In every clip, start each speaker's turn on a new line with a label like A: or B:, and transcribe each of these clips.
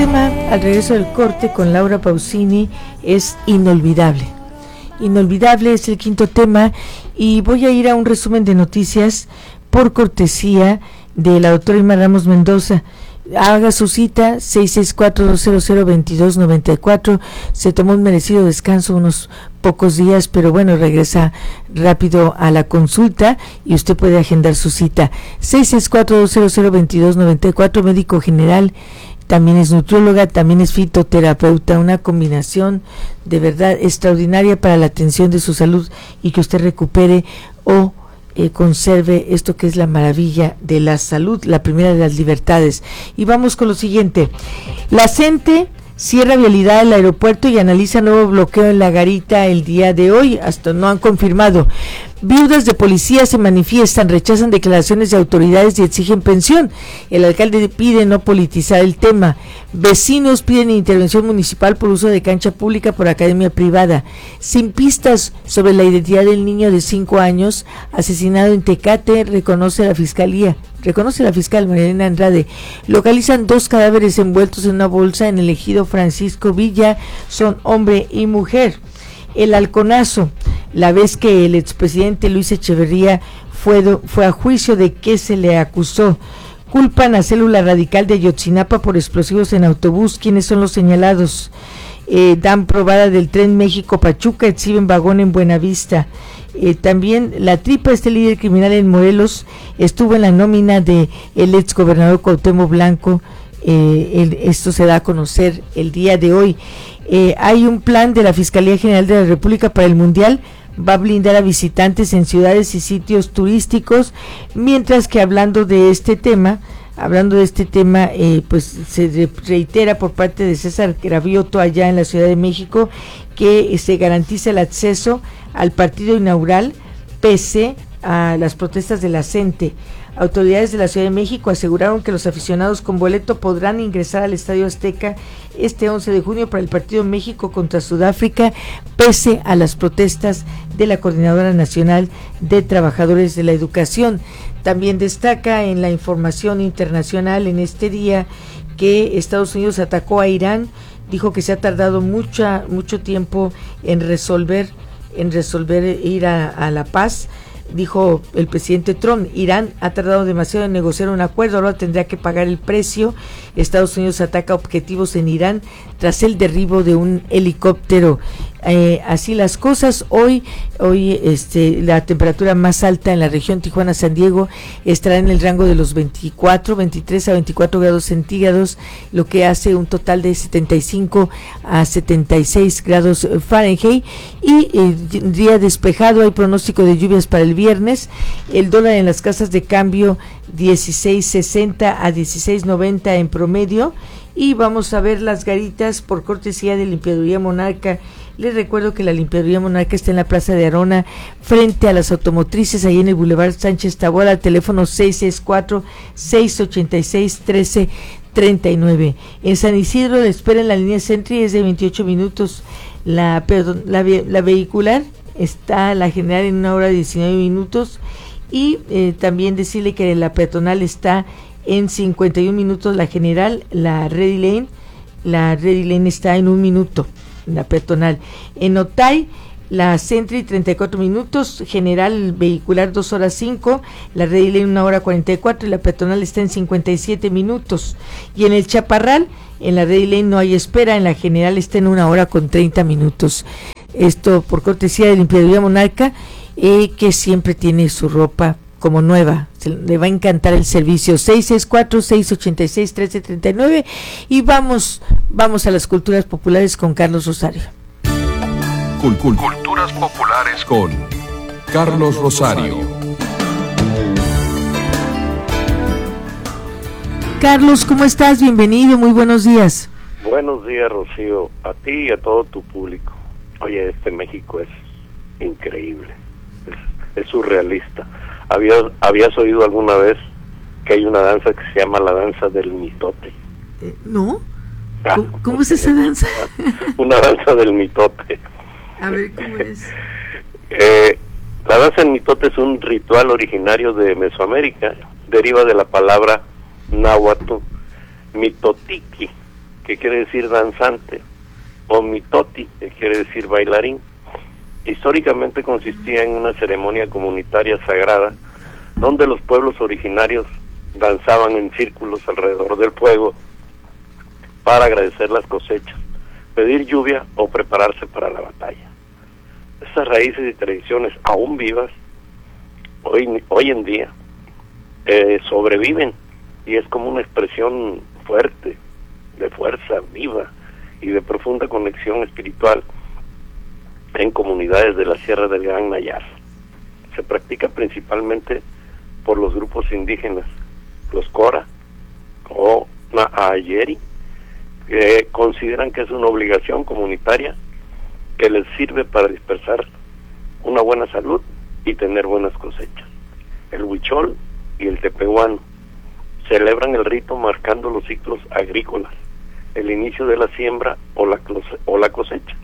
A: tema al regreso del corte con Laura Pausini es inolvidable. Inolvidable es el quinto tema y voy a ir a un resumen de noticias por cortesía de la doctora Irma Ramos Mendoza. Haga su cita 664-200-2294. Se tomó un merecido descanso unos pocos días, pero bueno, regresa rápido a la consulta y usted puede agendar su cita. 664-200-2294, médico general, también es nutrióloga, también es fitoterapeuta, una combinación de verdad extraordinaria para la atención de su salud y que usted recupere o conserve esto que es la maravilla de la salud, la primera de las libertades. Y vamos con lo siguiente. La CENTE cierra vialidad del aeropuerto y analiza nuevo bloqueo en La Garita el día de hoy, hasta no han confirmado. Viudas de policía se manifiestan, rechazan declaraciones de autoridades y exigen pensión. El alcalde pide no politizar el tema. Vecinos piden intervención municipal por uso de cancha pública por academia privada. Sin pistas sobre la identidad del niño de 5 años asesinado en Tecate, reconoce la fiscal María Andrade. Localizan 2 cadáveres envueltos en una bolsa en el ejido Francisco Villa, son hombre y mujer. El halconazo, la vez que el expresidente Luis Echeverría fue a juicio, de que se le acusó. Culpan a Célula Radical de Ayotzinapa por explosivos en autobús. ¿Quiénes son los señalados? Dan probada del tren México-Pachuca, exhiben vagón en Buenavista. También la tripa, este líder criminal en Morelos, estuvo en la nómina de el exgobernador Cuauhtémoc Blanco. Esto se da a conocer el día de hoy. Hay un plan de la Fiscalía General de la República para el Mundial, va a blindar a visitantes en ciudades y sitios turísticos, mientras que hablando de este tema, pues se reitera por parte de César Gravioto allá en la Ciudad de México que se garantiza el acceso al partido inaugural pese a las protestas de la CENTE. Autoridades de la Ciudad de México aseguraron que los aficionados con boleto podrán ingresar al Estadio Azteca este 11 de junio para el partido México contra Sudáfrica, pese a las protestas de la Coordinadora Nacional de Trabajadores de la Educación. También destaca en la información internacional en este día que Estados Unidos atacó a Irán, dijo que se ha tardado mucho tiempo en resolver ir a la paz. Dijo el presidente Trump, Irán ha tardado demasiado en negociar un acuerdo, ahora tendrá que pagar el precio. Estados Unidos ataca objetivos en Irán tras el derribo de un helicóptero. Así las cosas. Hoy la temperatura más alta en la región Tijuana-San Diego estará en el rango de los 23 a 24 grados centígrados, lo que hace un total de 75 a 76 grados Fahrenheit. Y día despejado, hay pronóstico de lluvias para el viernes. El dólar en las casas de cambio 16.60 a 16.90 en promedio. Y vamos a ver las garitas por cortesía de Limpiaduría Monarca. Les recuerdo que la Limpiaduría Monarca está en la Plaza de Arona, frente a las automotrices, ahí en el Boulevard Sánchez Taboada, teléfono 664-686-1339. En San Isidro le espera en la línea Sentry, es de 28 minutos. La vehicular está la general en 1 hora 19 minutos. Y también decirle que la peatonal está en 51 minutos, la general. La Ready Lane está en 1 minuto, la peatonal. En Otay, la Sentry 34 minutos, general vehicular 2 horas 5, la Ready Lane 1 hora 44 y la peatonal está en 57 minutos. Y en el Chaparral, en la Ready Lane no hay espera, en la general está en 1 hora con 30 minutos. Esto por cortesía de Limpiaduría Monarca, que siempre tiene su ropa como nueva. Le va a encantar el servicio. 664-686-1339. Y vamos a las culturas populares con Carlos Rosario.
B: Culturas populares con Carlos Rosario.
A: Carlos, ¿cómo estás? Bienvenido, muy buenos días.
C: Buenos días, Rocío, a ti y a todo tu público. Oye, México es increíble, es surrealista. ¿Habías oído alguna vez que hay una danza que se llama la danza del mitote?
A: ¿No? ¿Cómo es esa danza?
C: Una danza del mitote.
A: A ver, ¿cómo es?
C: La danza del mitote es un ritual originario de Mesoamérica, deriva de la palabra náhuatl mitotiki, que quiere decir danzante, o mitoti, que quiere decir bailarín. Históricamente consistía en una ceremonia comunitaria sagrada, donde los pueblos originarios danzaban en círculos alrededor del fuego para agradecer las cosechas, pedir lluvia o prepararse para la batalla. Estas raíces y tradiciones aún vivas, hoy en día, sobreviven, y es como una expresión fuerte, de fuerza viva y de profunda conexión espiritual en comunidades de la Sierra del Gran Nayar. Se practica principalmente por los grupos indígenas, los Cora o Naayeri, que consideran que es una obligación comunitaria que les sirve para dispersar una buena salud y tener buenas cosechas. El huichol y el tepehuano celebran el rito marcando los ciclos agrícolas, el inicio de la siembra o la cosecha.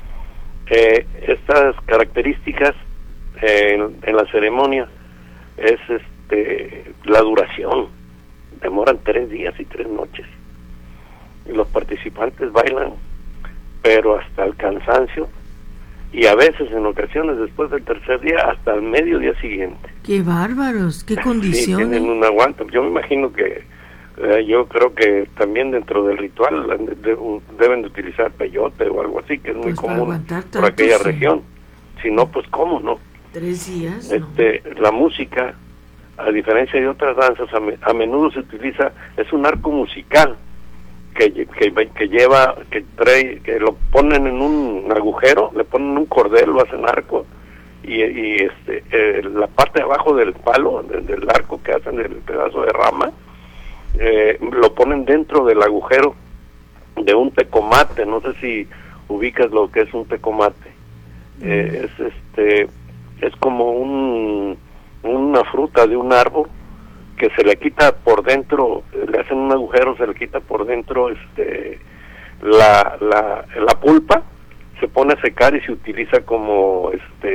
C: Estas características en la ceremonia es la duración, demoran 3 días y 3 noches, y los participantes bailan pero hasta el cansancio, y a veces, en ocasiones, después del tercer día, hasta el mediodía siguiente.
A: ¡Qué bárbaros! ¡Qué condiciones!
C: Sí, tienen un aguante. Yo me imagino que, yo creo que también dentro del ritual deben de utilizar peyote o algo así, que es muy común por aquella región. Si no, pues ¿cómo no?
A: 3 días.
C: La música, a diferencia de otras danzas, a menudo se utiliza, es un arco musical, que lo ponen en un agujero, le ponen un cordel, lo hacen arco, y la parte de abajo del palo, del arco que hacen, del pedazo de rama, lo ponen dentro del agujero de un tecomate. No sé si ubicas lo que es un tecomate. Es como una fruta de un árbol que se le quita por dentro, le hacen un agujero, se le quita por dentro la pulpa, se pone a secar y se utiliza como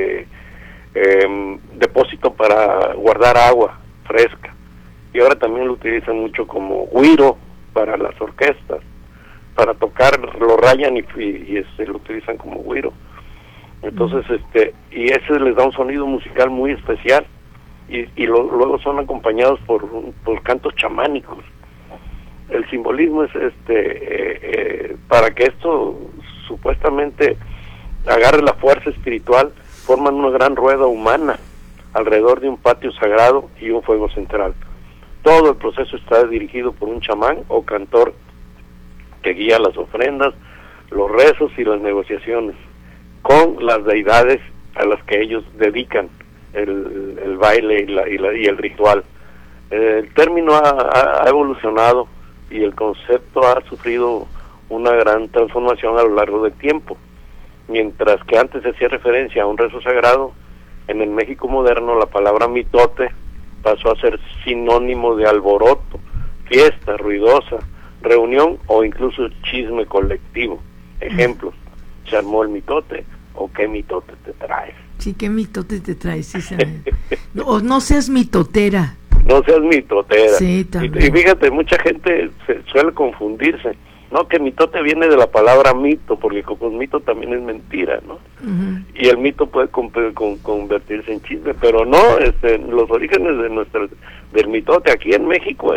C: depósito para guardar agua fresca. Y ahora también lo utilizan mucho como güiro para las orquestas, para tocar, lo rayan y lo utilizan como güiro. Entonces, y ese les da un sonido musical muy especial. Y luego son acompañados por cantos chamánicos. El simbolismo es para que esto supuestamente agarre la fuerza espiritual, forman una gran rueda humana alrededor de un patio sagrado y un fuego central. Todo el proceso está dirigido por un chamán o cantor que guía las ofrendas, los rezos y las negociaciones con las deidades a las que ellos dedican el baile y el ritual. El término ha evolucionado y el concepto ha sufrido una gran transformación a lo largo del tiempo. Mientras que antes se hacía referencia a un rezo sagrado, en el México moderno la palabra mitote pasó a ser sinónimo de alboroto, fiesta ruidosa, reunión o incluso chisme colectivo. Ejemplos: se armó el mitote, o qué mitote te traes.
A: Sí, qué mitote te traes, sí, no seas mitotera.
C: No seas mitotera.
A: Sí, también.
C: Y fíjate, mucha gente suele confundirse. No, que mitote viene de la palabra mito, porque como mito también es mentira, ¿no? Uh-huh. Y el mito puede convertirse en chisme, pero no, los orígenes del mitote aquí en México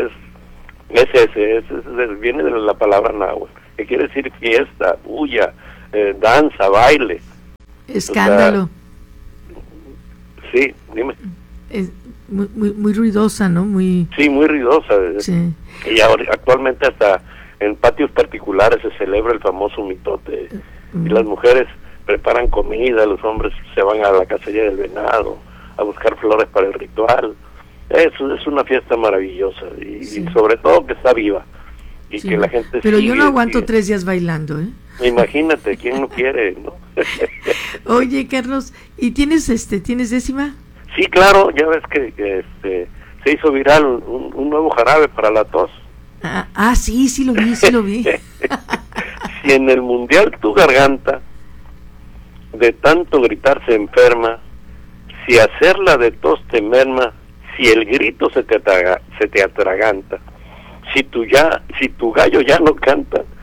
C: viene de la palabra náhuatl, que quiere decir fiesta, bulla, danza, baile.
A: Escándalo.
C: O sea, sí, dime.
A: Es muy ruidosa, ¿no?
C: Sí, muy ruidosa.
A: Sí.
C: Y ahora, actualmente hasta en patios particulares se celebra el famoso mitote. Y las mujeres preparan comida, los hombres se van a la cacería del venado a buscar flores para el ritual. Eso es una fiesta maravillosa y sobre todo que está viva y que la gente
A: pero yo no aguanto 3 días bailando, ¿eh?
C: Imagínate, ¿quién no quiere, no?
A: Oye, Carlos, ¿y tienes décima?
C: Sí, claro, ya ves que se hizo viral un nuevo jarabe para la tos.
A: Sí lo vi.
C: Si en el mundial tu garganta de tanto gritar se enferma, si hacerla de tos te merma, si el grito se te atraganta, si tu gallo ya no canta,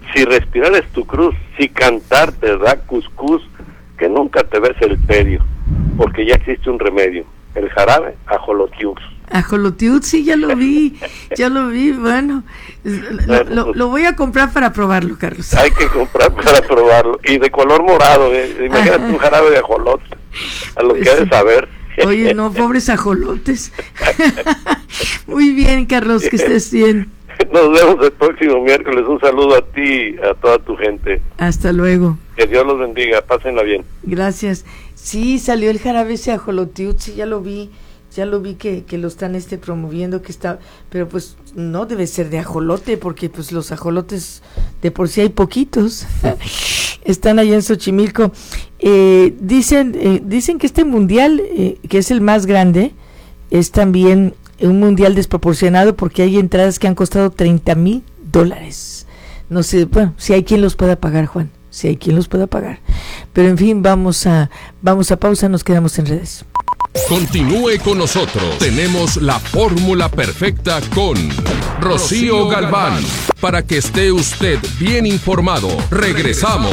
C: si respirar es tu cruz, si cantar te da cuscús, que nunca te ves el pedio, porque ya existe un remedio, el jarabe ajolotiux.
A: Ajolotiux, sí, ya lo vi, bueno, lo voy a comprar para probarlo, Carlos.
C: Hay que comprar para probarlo, y de color morado, imagínate un jarabe de ajolote, a lo
A: Pues
C: que ha de
A: sí.
C: saber.
A: Oye, no, pobres ajolotes. Muy bien, Carlos, que estés bien.
C: Nos vemos el próximo miércoles. Un saludo a ti, a toda tu gente.
A: Hasta luego.
C: Que Dios los bendiga. Pásenla bien.
A: Gracias. Sí, salió el jarabe ese ajolotiux, sí, ya lo vi que lo están promoviendo, que está, pero pues no debe ser de ajolote, porque pues los ajolotes de por sí hay poquitos. Están allá en Xochimilco. Dicen que este mundial, que es el más grande, es también un mundial desproporcionado, porque hay entradas que han costado $30,000. No sé, bueno, si hay quien los pueda pagar, Juan, si hay quien los pueda pagar. Pero en fin, vamos a pausa, nos quedamos en redes.
B: Continúe con nosotros. Tenemos la fórmula perfecta con Rocío Galván. Para que esté usted bien informado. Regresamos.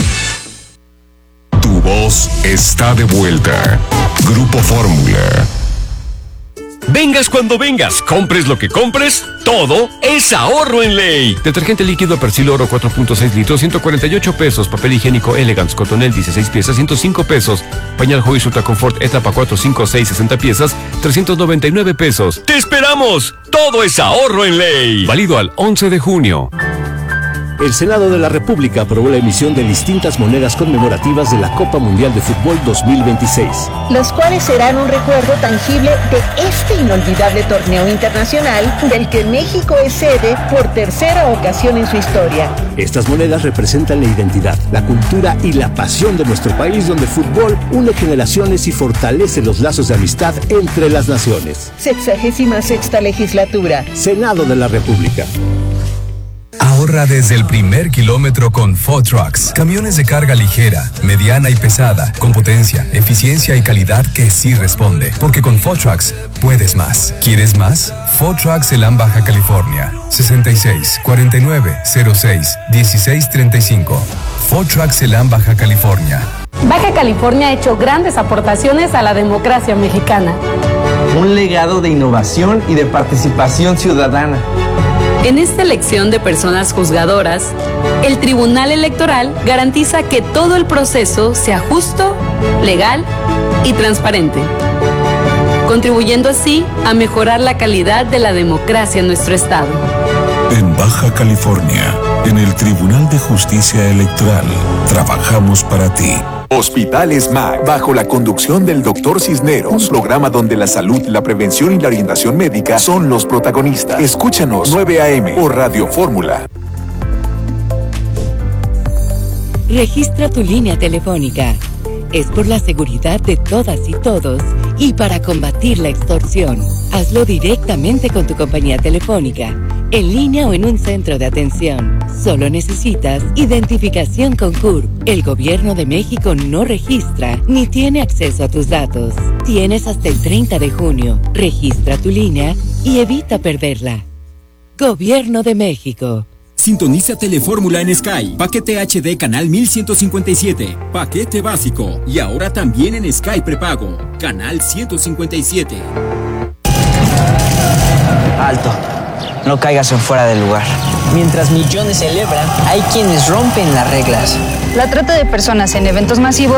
D: Tu voz está de vuelta. Grupo Fórmula.
E: Vengas cuando vengas, compres lo que compres, todo es ahorro en Ley. Detergente líquido Persil Oro 4.6 litros, 148 pesos. Papel higiénico Elegance Cotonel 16 piezas, 105 pesos. Pañal Joyce Ultra Confort Etapa 4, 5, 6, 60 piezas, 399 pesos. ¡Te esperamos! Todo es ahorro en Ley. Válido al 11 de junio.
F: El Senado de la República aprobó la emisión de distintas monedas conmemorativas de la Copa Mundial de Fútbol 2026.
G: Los cuales serán un recuerdo tangible de este inolvidable torneo internacional del que México es sede por tercera ocasión en su historia.
F: Estas monedas representan la identidad, la cultura y la pasión de nuestro país, donde el fútbol une generaciones y fortalece los lazos de amistad entre las naciones.
G: 66ª legislatura.
F: Senado de la República.
H: Ahorra desde el primer kilómetro con Ford Trucks. Camiones de carga ligera, mediana y pesada, con potencia, eficiencia y calidad que sí responde. Porque con Ford Trucks puedes más. ¿Quieres más? Ford Trucks Elan Baja California. 66 49 06 16 35. Ford Trucks Elan Baja California.
I: Baja California ha hecho grandes aportaciones a la democracia mexicana.
J: Un legado de innovación y de participación ciudadana.
I: En esta elección de personas juzgadoras, el Tribunal Electoral garantiza que todo el proceso sea justo, legal y transparente, contribuyendo así a mejorar la calidad de la democracia en nuestro estado.
D: En Baja California, en el Tribunal de Justicia Electoral, trabajamos para ti.
K: Hospitales MAC, bajo la conducción del Dr. Cisneros, programa donde la salud, la prevención y la orientación médica son los protagonistas. Escúchanos 9 a.m. por Radio Fórmula.
L: Registra tu línea telefónica. Es por la seguridad de todas y todos y para combatir la extorsión. Hazlo directamente con tu compañía telefónica, en línea o en un centro de atención. Solo necesitas identificación con CURP. El Gobierno de México no registra ni tiene acceso a tus datos. Tienes hasta el 30 de junio. Registra tu línea y evita perderla. Gobierno de México.
M: Sintoniza Telefórmula en Sky. Paquete HD canal 1157. Paquete básico. Y ahora también en Sky prepago. Canal 157.
N: Alto. No caigas en fuera del lugar. Mientras millones celebran, hay quienes rompen las reglas.
O: La trata de personas en eventos masivos